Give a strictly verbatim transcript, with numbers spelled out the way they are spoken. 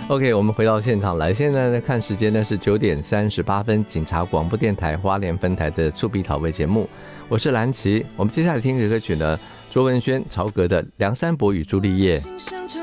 OK， 我们回到现场来，现在呢看时间呢是九点三十八分，警察广播电台花莲分台的触笔讨论节目，我是蓝琪。我们接下来听的歌曲呢，卓文萱、曹格的《梁山伯与朱丽叶》。